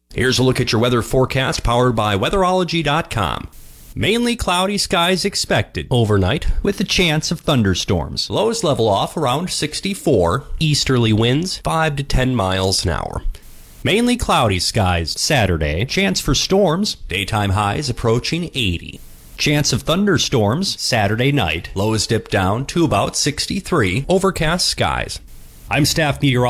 Here's a look at your weather forecast powered by weatherology.com. Mainly cloudy skies expected overnight with a chance of thunderstorms. Lows level off around 64. Easterly winds 5 to 10 miles an hour. Mainly cloudy skies Saturday. Chance for storms. Daytime highs approaching 80. Chance of thunderstorms Saturday night. Lows dip down to about 63. Overcast skies. I'm staff meteorologist